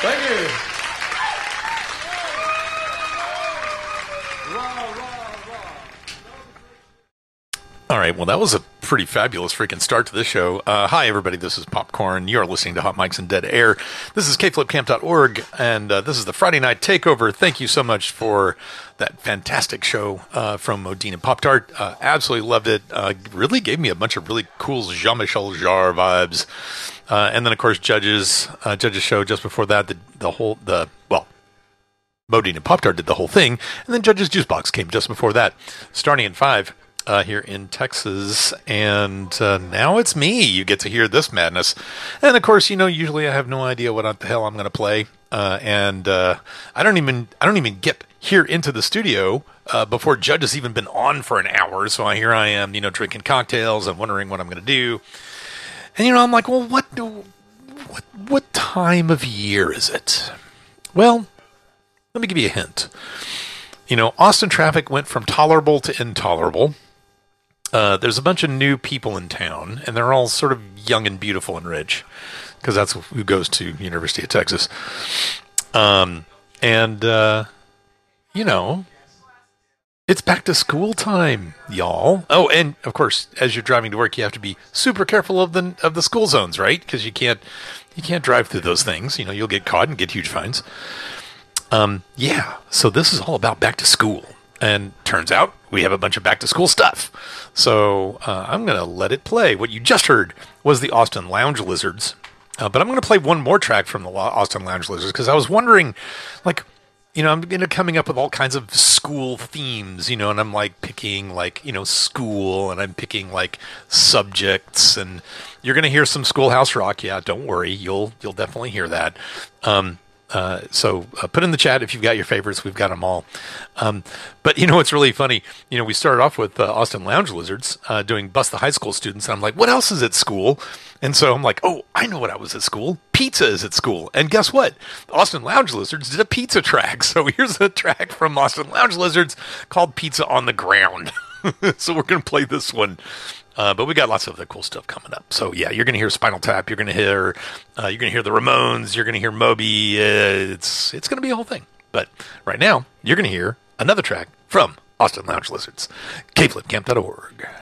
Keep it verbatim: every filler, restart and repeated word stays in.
Thank you. All right, well, that was a pretty fabulous freaking start to this show. Uh, hi, everybody. This is Popcorn. You are listening to Hot Mics and Dead Air. This is K Flip Camp dot org, and uh, this is the Friday Night Takeover. Thank you so much for that fantastic show uh, from Modine and Pop Tart. Uh, absolutely loved it. Uh, really gave me a bunch of really cool Jean-Michel Jarre vibes. Uh, and then, of course, Judges uh, Judges show just before that. The, the whole, the well, Modine and Pop Tart did the whole thing. And then Judges Juicebox came just before that, starting at five. Uh, here in Texas, and uh, now it's me. You get to hear this madness, and of course, you know, usually I have no idea what the hell I'm going to play, uh, and uh, I don't even I don't even get here into the studio uh, before Judd has even been on for an hour. So I, here I am, you know, drinking cocktails and wondering what I'm going to do, and you know, I'm like, well, what what what time of year is it? Well, let me give you a hint. You know, Austin traffic went from tolerable to intolerable. Uh, there's a bunch of new people in town, and they're all sort of young and beautiful and rich, because that's who goes to University of Texas. Um, and, uh, you know, it's back to school time, y'all. Oh, and, of course, as you're driving to work, you have to be super careful of the of the school zones, right? Because you can't, you can't drive through those things. You know, you'll get caught and get huge fines. Um, yeah, so this is all about back to school. And turns out we have a bunch of back to school stuff. So uh, I'm going to let it play. What you just heard was the Austin Lounge Lizards. Uh, but I'm going to play one more track from the Austin Lounge Lizards because I was wondering, like, you know, I'm you know, coming up with all kinds of school themes, you know, and I'm like picking like, you know, school, and I'm picking like subjects, and you're going to hear some Schoolhouse Rock. Yeah, don't worry. You'll, you'll definitely hear that. Um, Uh, so uh, put in the chat if you've got your favorites. We've got them all. Um, but you know what's really funny? You know, we started off with uh, Austin Lounge Lizards uh, doing Bust the High School Students, and I'm like, what else is at school? And so I'm like, oh, I know what I was at school. Pizza is at school. And guess what? Austin Lounge Lizards did a pizza track. So here's a track from Austin Lounge Lizards called Pizza on the Ground. So we're going to play this one. Uh, but we got lots of other cool stuff coming up. So yeah, you're going to hear Spinal Tap. You're going to hear, uh, you're going to hear the Ramones. You're going to hear Moby. Uh, it's it's going to be a whole thing. But right now, you're going to hear another track from Austin Lounge Lizards. K Flip Camp dot org.